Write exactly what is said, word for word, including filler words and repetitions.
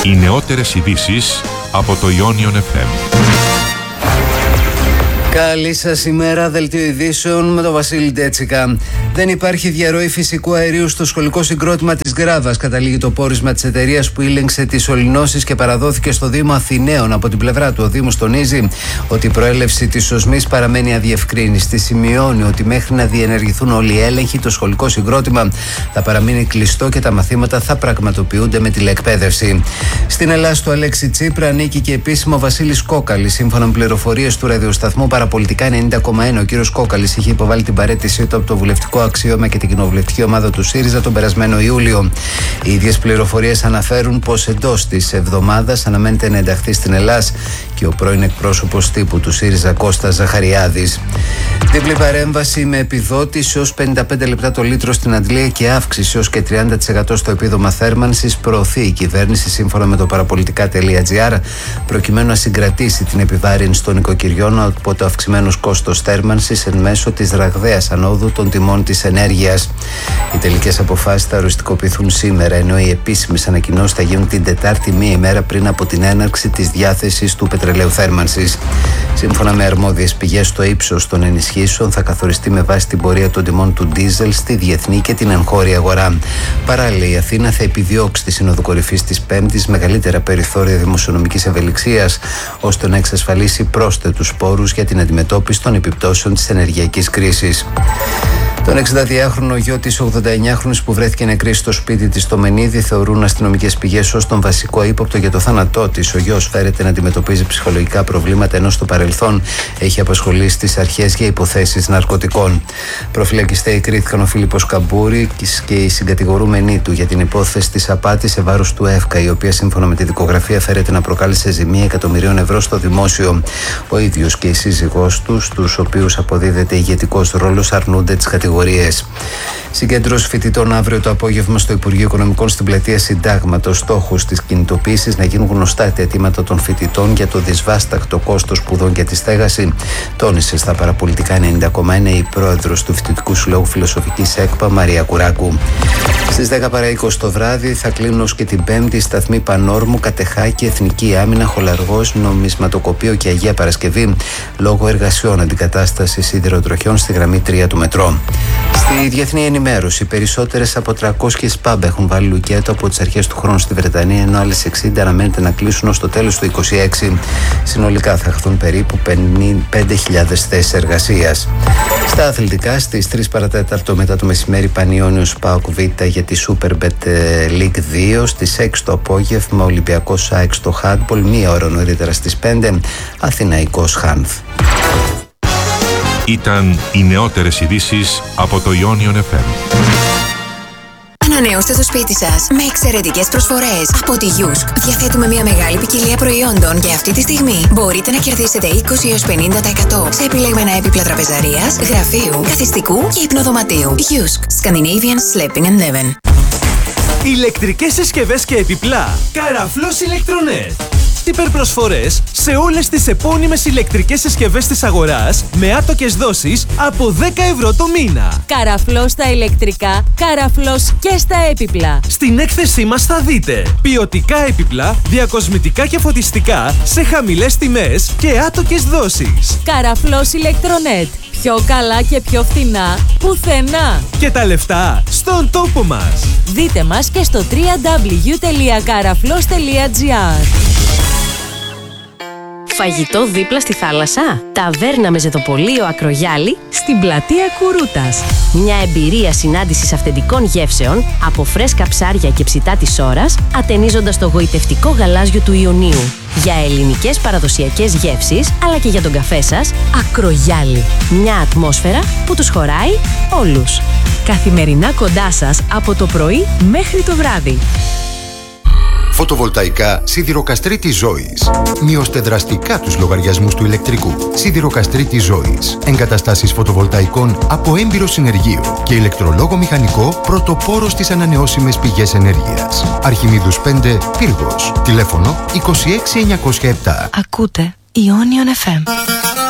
Οι νεότερες ειδήσεις από το Ionion εφ εμ. Καλή σας ημέρα, δελτίο ειδήσεων με τον Βασίλη Ντέτσικα. Δεν υπάρχει διαρροή φυσικού αερίου στο σχολικό συγκρότημα της Γράβας, καταλήγει το πόρισμα της εταιρείας που ήλεγξε τις ολυνώσεις και παραδόθηκε στο Δήμο Αθηναίων. Από την πλευρά του, ο Δήμος τονίζει ότι η προέλευση της οσμής παραμένει αδιευκρίνηστη. Σημειώνει ότι μέχρι να διενεργηθούν όλοι οι έλεγχοι, το σχολικό συγκρότημα θα παραμείνει κλειστό και τα μαθήματα θα πραγματοποιούνται με τηλεκπαίδευση. Στην Ελλάδα, του Αλέξη Τσίπρα ανήκει και επίσημα ο Βασίλης Κόκαλης. Σύμφωνα με πληροφορίες του ραδιοσταθμού Παραπολιτικά ενενήντα κόμμα ένα, ο κύριος Κόκαλης είχε υποβάλει την παραίτησή του από το βουλευτικό αξίωμα και την κοινοβουλευτική ομάδα του ΣΥΡΙΖΑ τον περασμένο Ιούλιο. Οι ίδιες πληροφορίες αναφέρουν πως εντός της εβδομάδας αναμένεται να ενταχθεί στην Ελλάδα και ο πρώην εκπρόσωπος τύπου του ΣΥΡΙΖΑ Κώστας Ζαχαριάδης. Διπλή παρέμβαση με επιδότηση ως πενήντα πέντε λεπτά το λίτρο στην Αντλία και αύξηση ως και τριάντα τοις εκατό στο επίδομα θέρμανσης προωθεί η κυβέρνηση σύμφωνα με το παραπολιτικά τελεία τζι άρ προκειμένου να συγκρατήσει την επιβάρυνση των οικοκυριών από το αυξημένο κόστος θέρμανσης εν μέσω της ραγδαίας ανόδου των τιμών της ενέργειας. Οι τελικές αποφάσεις θα οριστικοποιηθούν σήμερα, ενώ οι επίσημες ανακοινώσεις θα γίνουν την Τετάρτη, μία ημέρα πριν από την έναρξη της διάθεσης του πετρελαίου θέρμανσης. Σύμφωνα με αρμόδιες πηγές, το ύψος των ενισχύσεων θα καθοριστεί με βάση την πορεία των τιμών του ντίζελ στη διεθνή και την εγχώρια αγορά. Παράλληλα, η Αθήνα θα επιδιώξει τη Σύνοδο Κορυφής της Πέμπτης μεγαλύτερα περιθώρια δημοσιονομικής ευελιξίας, ώστε να εξασφαλίσει πρόσθετους πόρους για την αντιμετώπιση των επιπτώσεων της ενεργειακής κρίσης. Τον εξηνταδυάχρονο γιο της ογδονταεννιάχρονης που βρέθηκε νεκρή στο σπίτι της στο Μενίδη θεωρούν αστυνομικές πηγές ως τον βασικό ύποπτο για το θάνατό της. Ο γιος φέρεται να αντιμετωπίζει ψυχολογικά προβλήματα, ενώ στο παρελθόν έχει απασχολήσει τις αρχές για υποθέσεις ναρκωτικών. Προφυλακιστέοι κρίθηκαν ο Φίλιππος Καμπούρη και οι συγκατηγορούμενοι του για την υπόθεση της απάτης σε βάρος του ΕΦΚΑ, η οποία σύμφωνα με τη δικογραφία φέρεται να προκάλεσε ζημία εκατομμυρίων ευρώ στο δημόσιο. Ο ίδιος και η σύζυγός του, στους οποίους αποδίδεται ηγετικός ρόλος, αρνούνται τις κατηγορίες. Συγκέντρωση φοιτητών αύριο το απόγευμα στο Υπουργείο Οικονομικών στην πλατεία Συντάγματος. Στόχος της κινητοποίησης να γίνουν γνωστά τα αιτήματα των φοιτητών για το δυσβάστακτο κόστος σπουδών και τη στέγαση, τόνισε στα παραπολιτικά ενενήντα κόμμα ένα η πρόεδρος του Φοιτητικού Συλλόγου Φιλοσοφικής ΕΚΠΑ, Μαρία Κουράκου. Στις δέκα παρά είκοσι το βράδυ θα κλείνουν ως και την Πέμπτη σταθμοί Πανόρμου, Κατεχάκη, Εθνική Άμυνα, Χολαργός, Νομισματοκοπείο και Αγία Παρασκευή λόγω εργασιών αντικατάστασης σιδηροτροχιών στη γραμμή τρία του μετρό. Στη διεθνή ενημέρωση, περισσότερες από τριακόσιες παμπ έχουν βάλει λουκέτο από τις αρχές του χρόνου στη Βρετανία, ενώ άλλες εξήντα αναμένεται να κλείσουν ως το τέλος του είκοσι έξι. Συνολικά θα χαθούν περίπου πέντε χιλιάδες θέσεις εργασίας. Στα αθλητικά, στις τρεις παρατέταρτο μετά το μεσημέρι, Πανιόνιος ΠΑΟΚ Β για τη Superbet League δύο, στις έξι το απόγευμα Ολυμπιακός ΑΕΚ στο Handball, μία ώρα νωρίτερα στις πέντε Αθηναϊκός Χάνθ. Ήταν οι νεότερες ειδήσεις από το Ionion εφ εμ. Ανανεώστε το σπίτι σας με εξαιρετικές προσφορές από τη Γιούσκ. Διαθέτουμε μια μεγάλη ποικιλία προϊόντων και αυτή τη στιγμή μπορείτε να κερδίσετε είκοσι έως πενήντα τοις εκατό σε επιλεγμένα έπιπλα τραπεζαρίας, γραφείου, καθιστικού και υπνοδωματίου. Γιούσκ. Scandinavian Sleeping and Living. Ηλεκτρικές συσκευές και επιπλά. Καραφλός Ηλεκτρονέτ. Υπερπροσφορές σε όλες τις επώνυμες ηλεκτρικές συσκευές της αγοράς με άτοκες δόσεις από δέκα ευρώ το μήνα. Καραφλός στα ηλεκτρικά, καραφλός και στα έπιπλα. Στην έκθεσή μας θα δείτε ποιοτικά έπιπλα, διακοσμητικά και φωτιστικά σε χαμηλές τιμές και άτοκες δόσεις. Καραφλός Ηλεκτρονέτ. Πιο καλά και πιο φθηνά πουθενά. Και τα λεφτά στον τόπο μας. Δείτε μας και στο double-u double-u double-u τελεία καραφλός τελεία τζι άρ. Φαγητό δίπλα στη θάλασσα. Ταβέρνα με ζεδοπολείο Ακρογιάλη στην πλατεία Κουρούτας. Μια εμπειρία συνάντησης αυθεντικών γεύσεων από φρέσκα ψάρια και ψητά της ώρας, ατενίζοντας το γοητευτικό γαλάζιο του Ιωνίου. Για ελληνικές παραδοσιακές γεύσεις, αλλά και για τον καφέ σας, Ακρογιάλη. Μια ατμόσφαιρα που τους χωράει όλους. Καθημερινά κοντά σας από το πρωί μέχρι το βράδυ. Φωτοβολταϊκά Σιδηροκαστρίτη Ζώης. Μειώστε δραστικά τους λογαριασμούς του ηλεκτρικού. Σιδηροκαστρίτη Ζώης. Εγκαταστάσεις φωτοβολταϊκών από έμπειρο συνεργείο και ηλεκτρολόγο μηχανικό πρωτοπόρο στις ανανεώσιμες πηγές ενέργειας. Αρχιμίδους πέντε, Πύργος. Τηλέφωνο είκοσι έξι εννιακόσια επτά. Ακούτε Ionion εφ εμ.